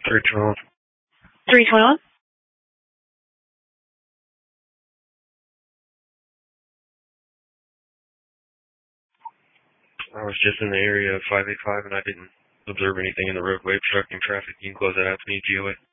312. 312? I was just in the area of 585 and I didn't observe anything in the roadway obstructing traffic. You can close that out to me, GOA.